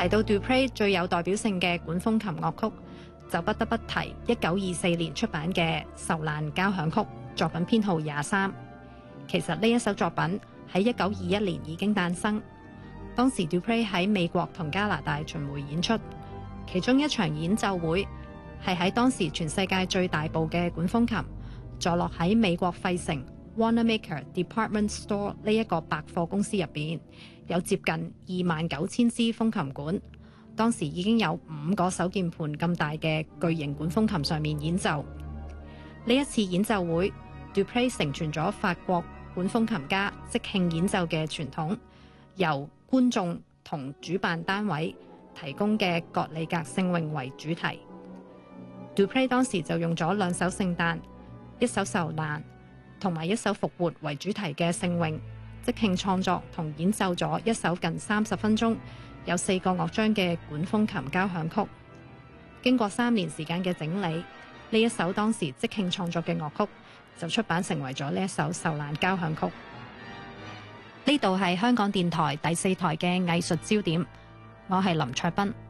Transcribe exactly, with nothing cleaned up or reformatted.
提到 Dupre 最有代表性嘅管風琴樂曲，就不得不提一九二四年出版嘅《受難交響曲》，作品編號廿三。其實呢一首作品喺一九二一年已經誕生。當時 Dupre 喺美國同加拿大巡迴演出，其中一場演奏會係喺當時全世界最大部嘅管風琴，坐落喺美國費城 Wanamaker Department Store 呢一個百貨公司入邊，有接近二萬九千支風琴管。當時已經有五個手鍵盤咁大嘅巨型管風琴上面演奏。呢一次演奏會 Dupre 承傳咗法國管風琴家即興演奏嘅傳統，由觀眾同主辦單位提供嘅葛里格聖詠為主題。Dupre 當時就用咗兩首聖誕、一首受難同埋一首復活為主題嘅聖詠，即興創作同演奏咗一首近三十分鐘、有四個樂章嘅管風琴交響曲。經過三年時間嘅整理，呢一首當時即興創作嘅樂曲就出版成為咗呢一首受難交響曲。呢度係香港電台第四台嘅藝術焦點，我係林卓斌。